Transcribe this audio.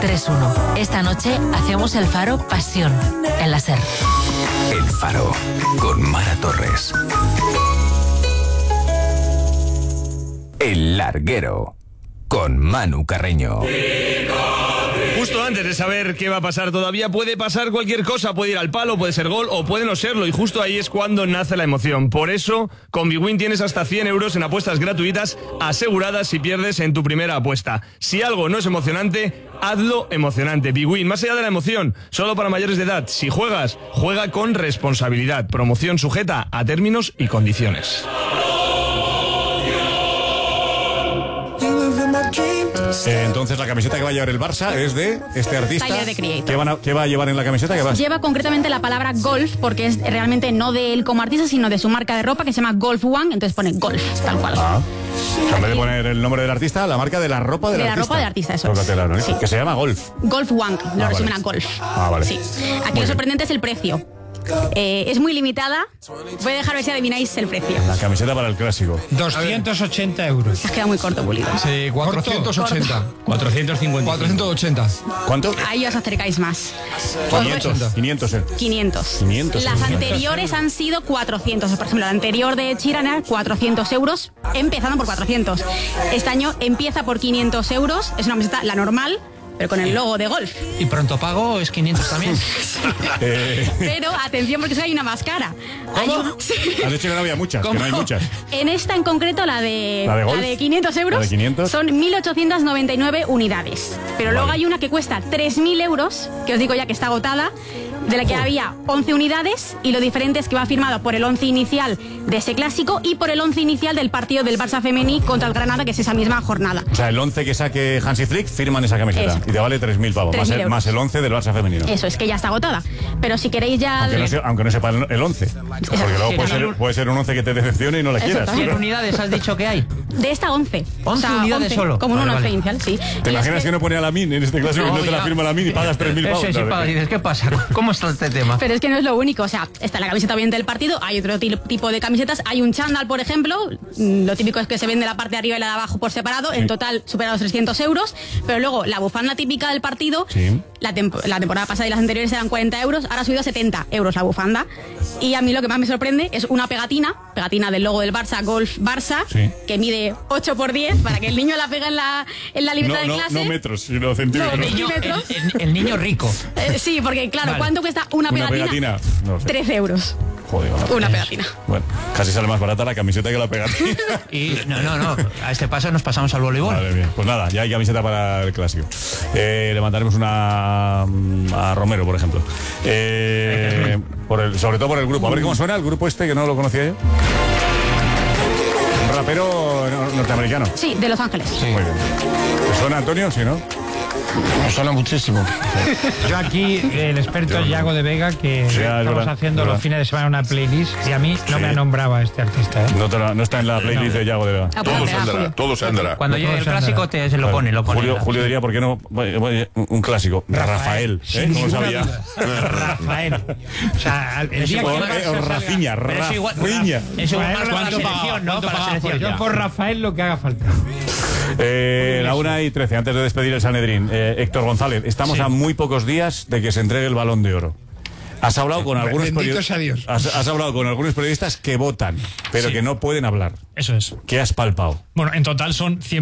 931. Esta noche hacemos el Faro Pasión en la SER. El Faro con Mara Torres. El Larguero con Manu Carreño. Justo antes de saber qué va a pasar todavía, puede pasar cualquier cosa, puede ir al palo, puede ser gol o puede no serlo, y justo ahí es cuando nace la emoción. Por eso, con Bwin tienes hasta 100 euros en apuestas gratuitas aseguradas si pierdes en tu primera apuesta. Si algo no es emocionante, hazlo emocionante. Bwin, más allá de la emoción, solo para mayores de edad. Si juegas, juega con responsabilidad. Promoción sujeta a términos y condiciones. Entonces la camiseta que va a llevar el Barça es de este artista. Tyler, the Creator. ¿Qué va a llevar en la camiseta? ¿Qué va? Lleva concretamente la palabra golf, porque es realmente no de él como artista, sino de su marca de ropa que se llama Golf One, entonces pone golf, tal cual. O sea, en vez de poner el nombre del artista, la marca de la ropa del artista. De la ropa del artista, eso es. Tócatela, ¿no? Sí. Que se llama Golf. Golf One, lo resumen a golf. Vale. Sí. Aquí lo sorprendente es el precio. Es muy limitada. Voy a dejar ver si adivináis el precio. La camiseta para el clásico. 280 euros. Se queda muy corto, Pulido. Sí, 480. 450. 480. ¿Cuánto? Ahí os acercáis más. 500. 500. Las anteriores han sido 400. Por ejemplo, la anterior de Sheeran era 400 euros, empezando por 400. Este año empieza por 500 euros. Es una camiseta, la normal, pero con el logo de golf. ¿Y pronto pago es 500 también? Pero atención, porque es que hay una más cara. ¿Cómo? Has dicho que no había muchas, que no hay muchas. En esta en concreto, la de golf, la de 500 euros, la de 500. son 1.899 unidades. Pero luego hay una que cuesta 3.000 euros, que os digo ya que está agotada, de la que había 11 unidades, y lo diferente es que va firmado por el 11 inicial de ese clásico y por el 11 inicial del partido del Barça femení contra el Granada, que es esa misma jornada. O sea, el 11 que saque Hansi Flick firman esa camiseta. Eso. Y te vale 3.000 pavos. 3.000 euros. Más el 11 del Barça femenino. Eso, es que ya está agotada. Pero si queréis ya... Aunque no sepa el 11. Porque luego puede ser un 11 que te decepcione y no la quieras. ¿100 unidades has dicho que hay? De esta 11. 11 unidades solo. Como un 11 inicial, sí. ¿Te imaginas que no pone a la MIN en este clásico y no te la firma la MIN y pagas 3.000 pavos? Eso sí pagas y dices, ¿qué pasa? ¿Cómo está este tema? Pero es que no es lo único, o sea, está la camiseta obviamente del partido, hay otro tipo de camisetas, hay un chándal, por ejemplo, lo típico es que se vende la parte de arriba y la de abajo por separado, en total supera los 300 euros, pero luego la bufanda típica del partido, la temporada pasada y las anteriores eran 40 euros, ahora ha subido a 70 euros la bufanda, y a mí lo que más me sorprende es una pegatina del logo del Barça, Golf Barça, que mide 8×10, para que el niño la pega en la libreta de clase. No metros, sino centímetros. No, centímetros. El niño rico. Sí, porque claro, ¿cuánto cuesta una pegatina? No sé. 13 euros. Joder, una pegatina. Bueno, casi sale más barata la camiseta que la pegatina. Y no, a este paso nos pasamos al voleibol. Madre mía. Pues nada, ya hay camiseta para el clásico. Le mandaremos una a Romero, por ejemplo. Sobre todo por el grupo. A ver cómo suena el grupo este, que no lo conocía yo. Un rapero norteamericano. Sí, de Los Ángeles. Sí. Muy bien. ¿Te suena, Antonio? Sí, ¿no? Me suena muchísimo. Yo aquí, el experto Yago de Vega, que estamos haciendo los fines de semana una playlist, y a mí no me nombraba este artista. No está en la playlist de Yago de Vega. Todo se andará. Cuando llegue el clásico se lo pone. Julio diría, ¿por qué no? Un clásico. Rafael. ¿Cómo sabía? Rafael. O sea, el día que Rafiña. Eso es más para la selección, ¿no? Para la selección. Yo por Rafael lo que haga falta. La 1:13, antes de despedir el Sanedrín. Héctor González, estamos a muy pocos días de que se entregue el Balón de Oro. Has hablado con algunos has hablado con algunos periodistas que votan, pero que no pueden hablar. Eso es. ¿Qué has palpado? Bueno, en total son 100